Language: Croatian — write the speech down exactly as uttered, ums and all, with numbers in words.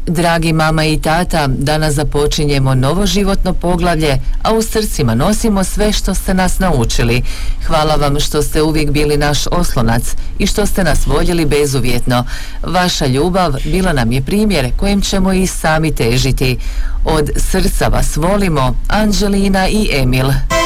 Dragi mama i tata, danas započinjemo novo životno poglavlje, a u srcima nosimo sve što ste nas naučili. Hvala vam što ste uvijek bili naš oslonac i što ste nas voljeli bezuvjetno. Vaša ljubav bila nam je primjer kojem ćemo i sami težiti. Od srca vas volimo, Anđelina i Emil.